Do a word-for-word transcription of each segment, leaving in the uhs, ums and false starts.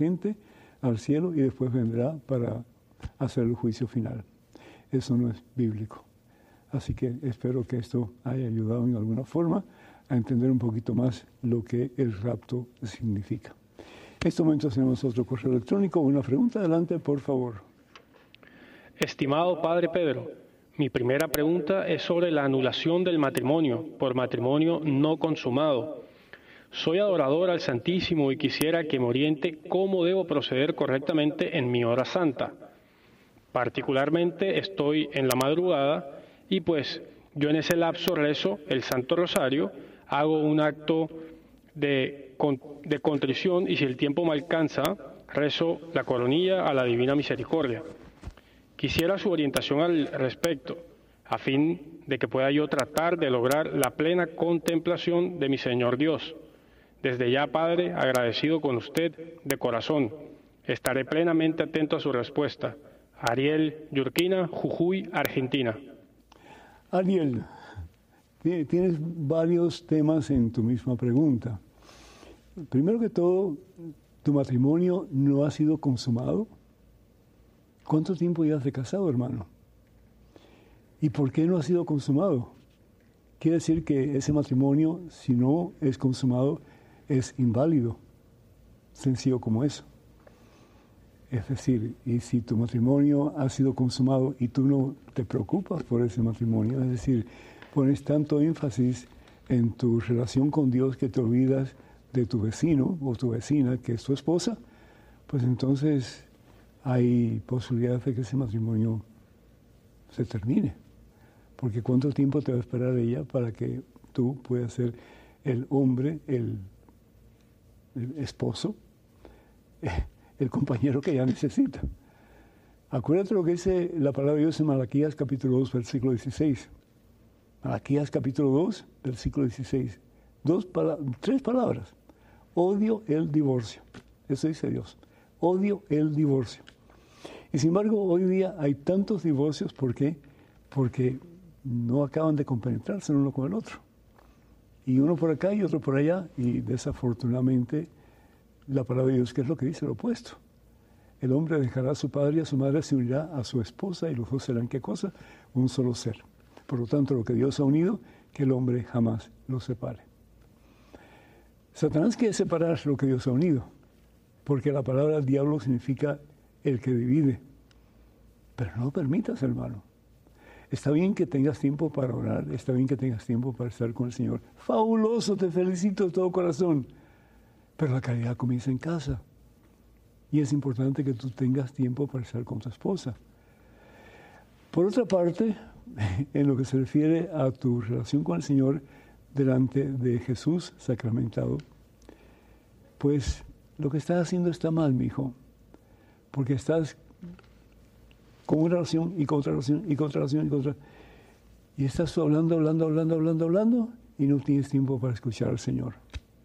gente al cielo y después vendrá para hacer el juicio final. Eso no es bíblico. Así que espero que esto haya ayudado en alguna forma a entender un poquito más lo que el rapto significa. En este momento tenemos otro correo electrónico. Una pregunta, adelante, por favor. Estimado Padre Pedro, mi primera pregunta es sobre la anulación del matrimonio por matrimonio no consumado. Soy adorador al Santísimo y quisiera que me oriente cómo debo proceder correctamente en mi hora santa. Particularmente estoy en la madrugada y pues yo en ese lapso rezo el Santo Rosario, hago un acto de, de contrición y si el tiempo me alcanza, rezo la coronilla a la Divina Misericordia. Quisiera su orientación al respecto, a fin de que pueda yo tratar de lograr la plena contemplación de mi Señor Dios. Desde ya, Padre, agradecido con usted de corazón. Estaré plenamente atento a su respuesta. Ariel Yurquina, Jujuy, Argentina. Ariel, tienes varios temas en tu misma pregunta. Primero que todo, ¿tu matrimonio no ha sido consumado? ¿Cuánto tiempo llevas de casado, hermano? ¿Y por qué no ha sido consumado? Quiere decir que ese matrimonio, si no es consumado, es inválido. Sencillo como eso. Es decir, y si tu matrimonio ha sido consumado y tú no te preocupas por ese matrimonio, es decir, pones tanto énfasis en tu relación con Dios que te olvidas de tu vecino o tu vecina, que es tu esposa, pues entonces hay posibilidad de que ese matrimonio se termine. Porque ¿cuánto tiempo te va a esperar ella para que tú puedas ser el hombre, el, el esposo, el compañero que ella necesita? Acuérdate lo que dice la palabra de Dios en Malaquías capítulo dos, versículo dieciséis. Malaquías capítulo dos, versículo dieciséis. Dos pala- tres palabras. Odio el divorcio. Eso dice Dios. Odio el divorcio. Y sin embargo, hoy día hay tantos divorcios. ¿Por qué? Porque no acaban de compenetrarse el uno con el otro. Y uno por acá y otro por allá. Y desafortunadamente, la palabra de Dios, ¿qué es lo que dice? Lo opuesto. El hombre dejará a su padre y a su madre, se unirá a su esposa y los dos serán, ¿qué cosa? Un solo ser. Por lo tanto, lo que Dios ha unido, que el hombre jamás lo separe. Satanás quiere separar lo que Dios ha unido, porque la palabra diablo significa el que divide. Pero no lo permitas, hermano. Está bien que tengas tiempo para orar, está bien que tengas tiempo para estar con el Señor. Fabuloso, te felicito de todo corazón. Pero la caridad comienza en casa. Y es importante que tú tengas tiempo para estar con tu esposa. Por otra parte, en lo que se refiere a tu relación con el Señor delante de Jesús sacramentado, pues lo que estás haciendo está mal, mi hijo, porque estás con una relación y con otra relación y con otra relación y con otra. Y estás hablando, hablando, hablando, hablando, hablando y no tienes tiempo para escuchar al Señor.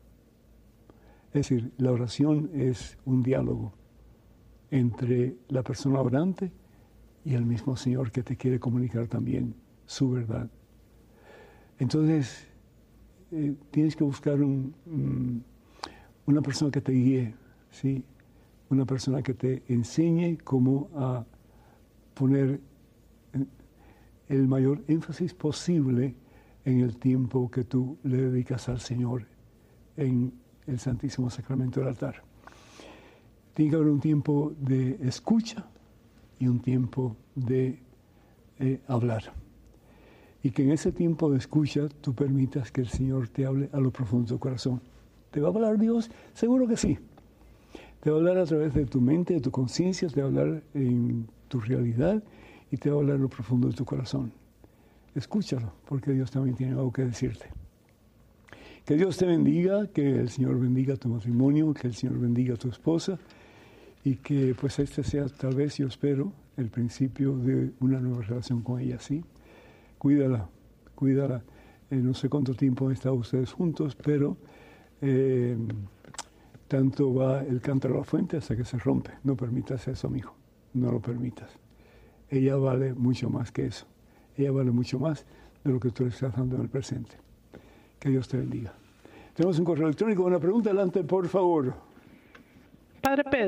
Es decir, la oración es un diálogo entre la persona orante y el mismo Señor que te quiere comunicar también su verdad. Entonces, eh, tienes que buscar un, um, una persona que te guíe, ¿sí? Una persona que te enseñe cómo a poner el mayor énfasis posible en el tiempo que tú le dedicas al Señor en el Santísimo Sacramento del altar. Tiene que haber un tiempo de escucha y un tiempo de eh, hablar. Y que en ese tiempo de escucha tú permitas que el Señor te hable a lo profundo de tu corazón. ¿Te va a hablar Dios? Seguro que sí. Te va a hablar a través de tu mente, de tu conciencia, te va a hablar en tu realidad y te va a hablar a lo profundo de tu corazón. Escúchalo, porque Dios también tiene algo que decirte. Que Dios te bendiga, que el Señor bendiga tu matrimonio, que el Señor bendiga a tu esposa y que pues este sea tal vez, yo espero, el principio de una nueva relación con ella, ¿sí? Cuídala, cuídala. Eh, no sé cuánto tiempo han estado ustedes juntos, pero eh, tanto va el cántaro a la fuente hasta que se rompe. No permitas eso, mijo. No lo permitas. Ella vale mucho más que eso. Ella vale mucho más de lo que tú le estás dando en el presente. Que Dios te bendiga. Tenemos un correo electrónico, una pregunta, adelante, por favor. Padre Pedro.